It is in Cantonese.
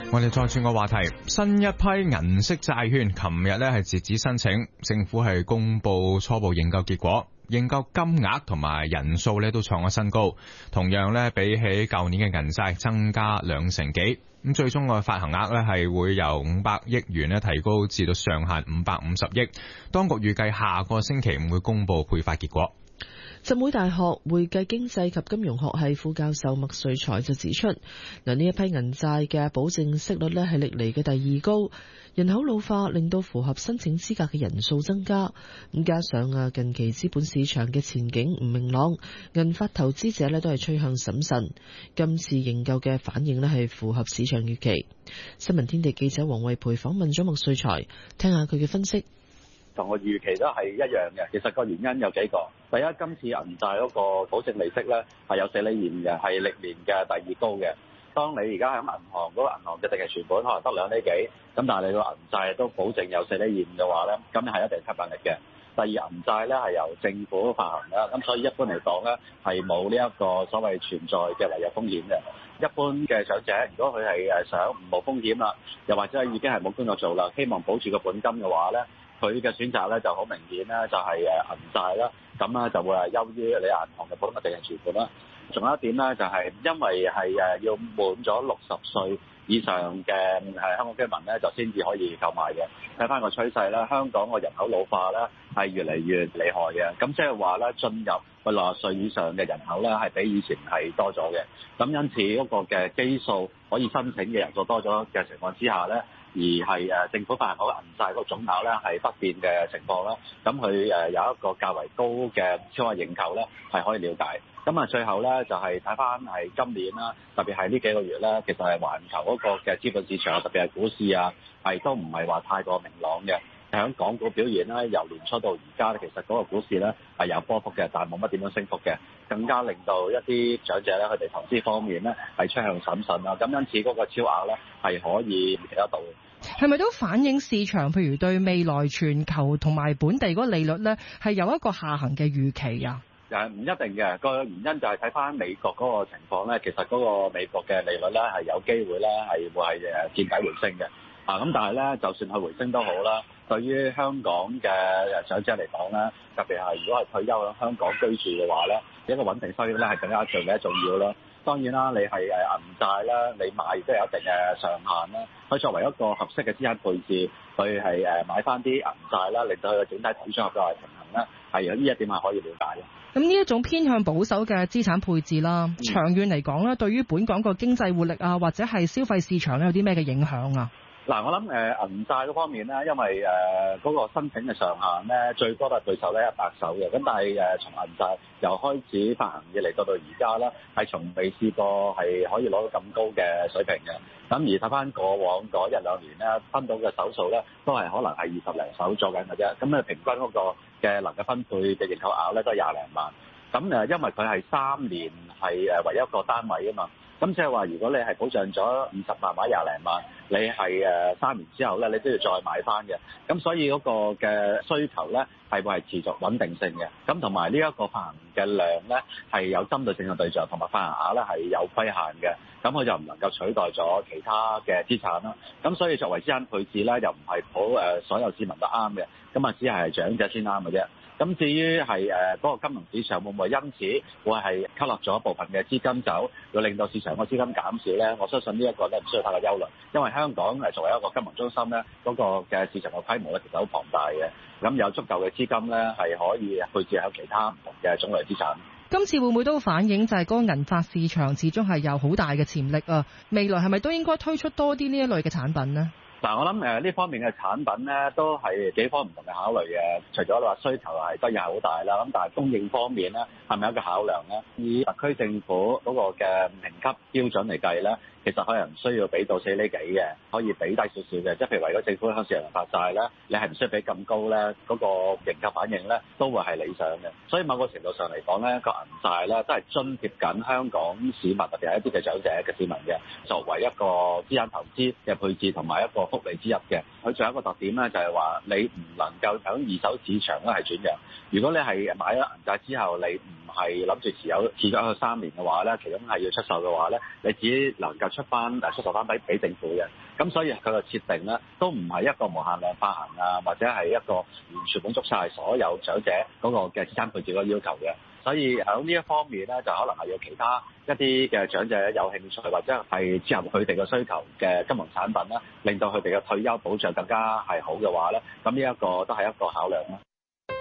我哋再轉個話題，新一批銀色債券琴日咧係截止申請，政府係公布初步認購結果，認購金額同埋人數咧都創咗新高，同樣咧比起舊年嘅銀債增加2成幾，咁最終個發行額咧係會由500億元咧提高至到上限550億，當局預計下個星期五會公布配發結果。 浸會大學會計經濟及金融學系副教授麥瑞才就指出，呢一批銀債嘅保證息率咧係歷嚟嘅第二高，人口老化令到符合申請資格嘅人數增加，咁加上近期資本市場嘅前景唔明朗，銀發投資者咧都係趨向審慎。今次認購嘅反應咧係符合市場預期。新聞天地記者黃慧培訪問咗麥瑞才，聽下佢嘅分析。 同我預期都係一樣嘅，其實個原因有幾個。第一，今次銀債嗰個保證利息咧係有4厘現嘅，係歷年嘅第二高嘅。當你而家喺銀行嗰個銀行嘅定期存款可能得2厘幾，咁但係你個銀債都保證有4厘現嘅話咧，咁係一定吸引力嘅。第二，銀債咧係由政府發行啦，咁所以一般嚟講咧係冇呢一個所謂存在嘅違約風險嘅。一般嘅長者如果佢係想唔冒風險啦，又或者已經係冇工作做啦，希望保住個本金嘅話咧，佢嘅選擇咧就好明顯咧，就係銀債啦，咁咧就會係優於你銀行嘅普通嘅定期存款啦。仲有一點咧，就係因為係要滿咗60歲以上嘅香港居民咧，就先至可以購買嘅。睇翻個趨勢咧，香港個人口老化咧係越嚟越厲害嘅，咁即係話咧進入去60歲以上嘅人口咧係比以前係多咗嘅。咁因此嗰個嘅基數可以申請嘅人數多咗嘅情況之下咧，而係政府發行嗰個銀債嗰個總額咧係不變嘅情況啦，咁佢有一個較為高嘅超額認購咧係可以了解。咁最後咧就係睇翻係今年啦，特別係呢幾個月咧，其實係環球嗰個嘅資本市場，特別係股市啊，係都唔係話太過明朗嘅。喺港股表現咧，由年初到而家咧，其實嗰個股市咧係有波幅嘅，但係冇乜點樣升幅嘅，更加令到一啲長者咧，佢哋投資方面咧係趨向審慎啦。咁因此嗰個超額咧係可以預期得到嘅。 係咪都反映市場譬如對未來全球同埋本地嗰個利率咧係有一個下行嘅預期啊？ 唔一定嘅，個原因就係睇翻美國嗰個情況咧，其實嗰個美國嘅利率咧係有機會咧係會係見底回升嘅。咁但係咧，就算係回升都好啦，對於香港嘅長者嚟講咧，特別係如果係退休喺香港居住嘅話咧，一個穩定收益咧係更加重要啦。當然啦，你係銀債啦，你買亦都有一定嘅上限啦。佢作為一個合適嘅資產配置，佢係買翻啲銀債啦，令到佢嘅整體投資組合都係平衡啦。係有呢一點係可以了解嘅。 咁呢一種偏向保守嘅資產配置啦，長遠嚟講咧，對於本港個經濟活力啊，或者係消費市場咧，有啲咩嘅影響啊？ 嗱，我諗銀債嗰方面咧，因為嗰個申請嘅上限咧，最多都係對手咧100手嘅，咁但係從銀債由開始發行以嚟到而家啦，係從未試過係可以攞到咁高嘅水平嘅。咁而睇翻過往嗰1-2年咧，分到嘅手數咧，都係可能係20零手做緊嘅啫。咁平均嗰個嘅能夠分配嘅認購額咧，都係20零萬。咁因為佢係3年係唯一一個單位啊嘛。咁即係話，如果你係保障咗20萬或者20零萬，你係3年之後咧，你都要再買翻嘅。咁所以嗰個嘅需求咧係會係持續穩定性嘅。咁同埋呢一個發行嘅量咧係有針對性嘅對象，同埋發行額咧係有規限嘅。咁佢就唔能夠取代咗其他嘅資產啦。咁所以作為資產配置咧，又唔係好所有市民都啱嘅。咁只係長者先啱嘅啫。咁至於係嗰個金融市場會唔會因此會係吸納咗一部分嘅資金走，會令到市場個資金減少咧？我相信呢一個咧唔需要太過憂慮，因為香港作為一個金融中心咧，嗰個嘅市場嘅規模咧其實好龐大嘅，咁有足夠嘅資金咧係可以配置喺其他唔同嘅種類資產。 今次會唔會都反映就係嗰個銀髮市場始終係有好大嘅潛力啊？未來係咪都應該推出多啲呢一類嘅產品呢？ 嗱，我諗呢方面嘅產品咧，都係幾方唔同嘅考慮嘅。除咗你話需求係當然係好大啦，咁但係供應方面咧，係咪一個考量咧？以特區政府嗰個嘅評級標準嚟計咧，其實可能唔需要俾到4厘幾嘅，可以俾低少少嘅。即係譬如話，如果政府向市場發債咧，你係唔需要俾咁高咧，嗰個認購反應咧都會係理想嘅。所以某個程度上嚟講咧，個銀債咧都係津貼緊香港市民，特別係一啲嘅長者嘅市民嘅，作為一個資產投資嘅配置同埋一個福利之一嘅。佢仲有一個特點咧，就係話你唔能夠喺二手市場咧係轉讓。如果你係買咗銀債之後，你唔係諗住持有3年嘅話咧，其中係要出售嘅話咧，你只能夠出售翻俾政府嘅。咁所以佢嘅設定咧，都唔係一個無限量發行啊，或者係一個完全滿足晒所有長者嗰個嘅資產配置嗰個要求嘅。所以喺呢一方面咧，就可能係有其他一啲嘅長者有興趣或者係切合佢哋嘅需求嘅金融產品啦，令到佢哋嘅退休保障更加係好嘅話咧，咁呢一個都係一個考量啦。